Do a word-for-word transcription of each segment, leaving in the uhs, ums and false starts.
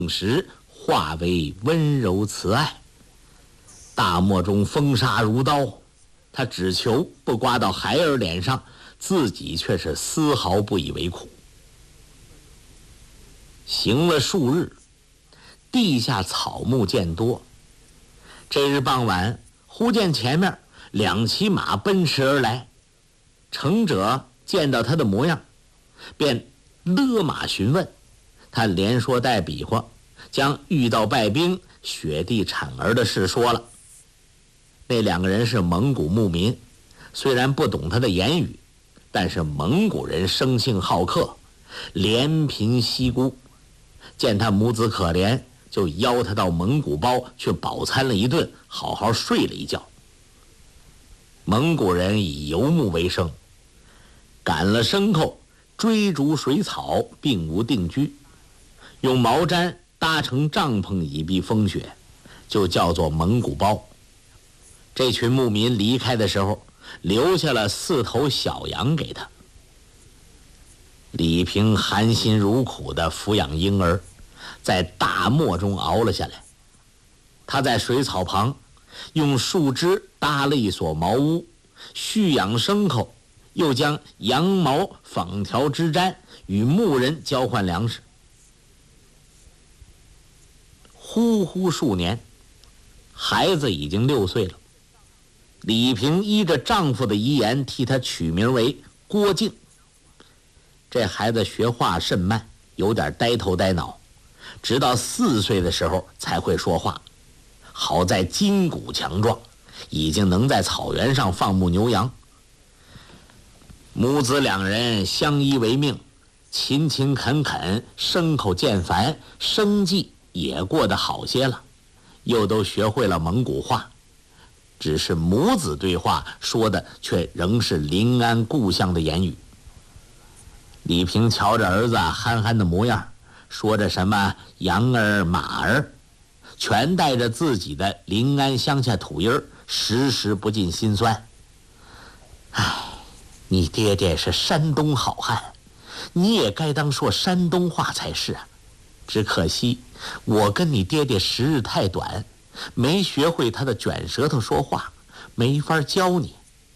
时化为温柔慈爱。大漠中风沙如刀，他只求不刮到孩儿脸上，自己却是丝毫不以为苦。行了数日，地下草木渐多。这日傍晚，忽见前面两骑马奔驰而来，乘者见到他的模样，便勒马询问。他连说带比划，将遇到败兵、雪地产儿的事说了。那两个人是蒙古牧民，虽然不懂他的言语，但是蒙古人生性好客，怜贫惜孤，见他母子可怜，就邀他到蒙古包去饱餐了一顿，好好睡了一觉。蒙古人以游牧为生，赶了牲口，追逐水草，并无定居，用毛毡搭成帐篷以避风雪，就叫做蒙古包。这群牧民离开的时候，留下了四头小羊给他。李平含辛茹苦地抚养婴儿，在大漠中熬了下来。他在水草旁用树枝搭了一所茅屋，蓄养牲口，又将羊毛纺条织毡与牧人交换粮食。呼呼数年，孩子已经六岁了。李平依着丈夫的遗言，替他取名为郭靖。这孩子学话甚慢，有点呆头呆脑，直到四岁的时候才会说话。好在筋骨强壮，已经能在草原上放牧牛羊。母子两人相依为命，勤勤恳恳，牲口渐繁，生计也过得好些了，又都学会了蒙古话。只是母子对话说的却仍是临安故乡的言语。李平瞧着儿子憨憨的模样，说着什么羊儿马儿，全带着自己的临安乡下土音儿，时时不禁心酸。唉，你爹爹是山东好汉，你也该当说山东话才是啊。只可惜我跟你爹爹时日太短，没学会他的卷舌头说话，没法教你。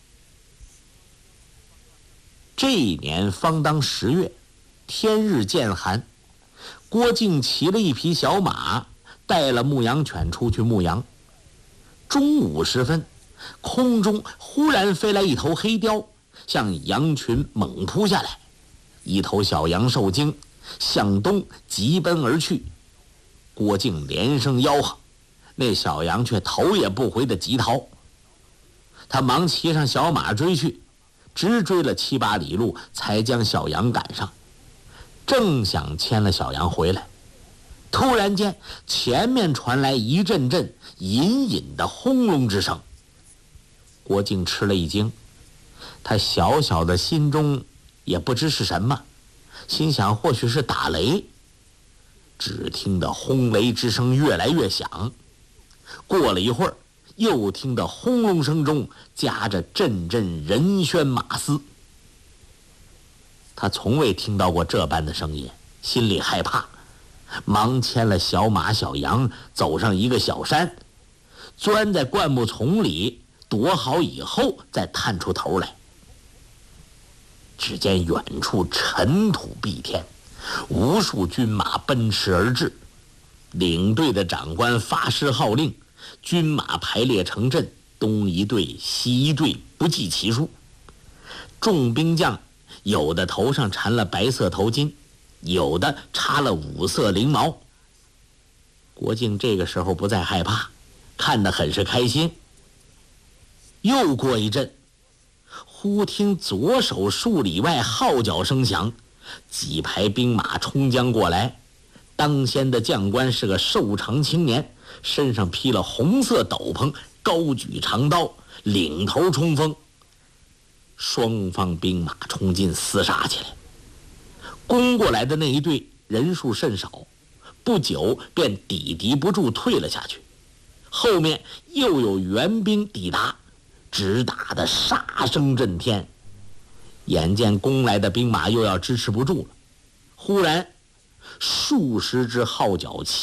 这一年方当十月，天日渐寒，郭靖骑了一匹小马，带了牧羊犬出去牧羊。中午时分，空中忽然飞来一头黑雕，向羊群猛扑下来。一头小羊受惊，向东急奔而去。郭靖连声吆喝，那小羊却头也不回的急逃。他忙骑上小马追去，直追了七八里路，才将小羊赶上。正想牵了小羊回来，突然间前面传来一阵阵隐隐的轰隆之声。郭靖吃了一惊，他小小的心中也不知是什么，心想或许是打雷。只听得轰雷之声越来越响，过了一会儿，又听得轰隆声中夹着阵阵人喧马嘶。他从未听到过这般的声音，心里害怕，忙牵了小马小羊，走上一个小山，钻在灌木丛里躲好以后，再探出头来。只见远处尘土蔽天，无数军马奔驰而至，领队的长官发施号令，军马排列成阵，东一队西一队，不计其数。众兵将有的头上缠了白色头巾，有的插了五色翎毛。郭靖这个时候不再害怕，看得很是开心。又过一阵，忽听左手数里外号角声响，几排兵马冲将过来。当先的将官是个瘦长青年，身上披了红色斗篷，高举长刀，领头冲锋。双方兵马冲进，厮杀起来。攻过来的那一队人数甚少，不久便抵敌不住，退了下去。后面又有援兵抵达，直打得杀声震天。眼见攻来的兵马又要支持不住了，忽然数十只号角齐